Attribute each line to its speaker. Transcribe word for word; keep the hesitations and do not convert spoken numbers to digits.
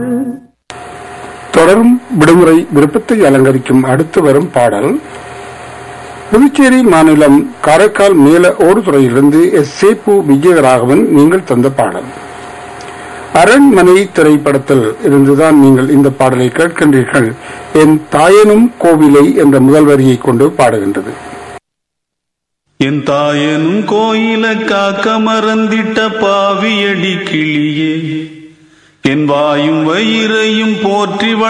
Speaker 1: தொடரும் விடுமுறை விருப்பத்தை அலங்கரிக்கும் அடுத்து வரும் பாடல் புதுச்சேரி மாநிலம் காரைக்கால் மேல ஓடுதுறையிலிருந்து எஸ் சேப்பு விஜயராகவன் நீங்கள் தந்த பாடல். அரண்மனை திரைப்படத்தில் இருந்துதான் நீங்கள் இந்த பாடலை கேட்கின்றீர்கள். என் தாயனும் கோவிலை என்ற முதல் வரியை கொண்டு பாடுகின்றது.
Speaker 2: என் தாயனும் கோயில காக்க மறந்திட்ட பாவியடி கிளியே, என் வாயும் வயிறையும் போற்றி